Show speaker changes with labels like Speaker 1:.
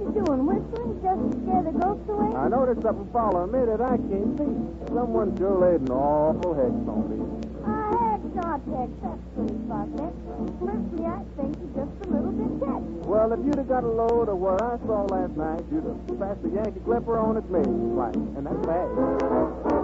Speaker 1: you doing, whistling just to scare the ghosts away?
Speaker 2: I noticed something following me that I can't see. Someone sure laid an awful hex on me.
Speaker 1: Hex, not hex. That's pretty fucked. Honestly, I think you're just a little bit hex.
Speaker 2: Well, if you'd have got a load of what I saw last night, you'd have passed the Yankee Clipper on its maiden flight. And that's bad.